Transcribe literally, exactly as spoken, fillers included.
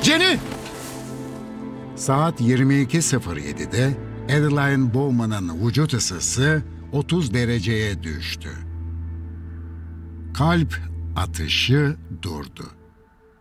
Jenny! Saat yirmi iki sıfır yedi'de Adeline Bowman'ın vücut ısısı otuz dereceye düştü. Kalp atışı durdu.